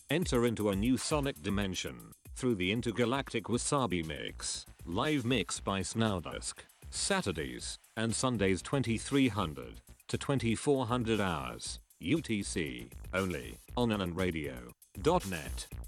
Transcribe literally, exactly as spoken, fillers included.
Enter into a new sonic dimension through the intergalactic Wasabi Mix. Live mix by Snowdusk. Saturdays and Sundays twenty-three hundred to twenty-four hundred hours U T C only on anon radio dot net.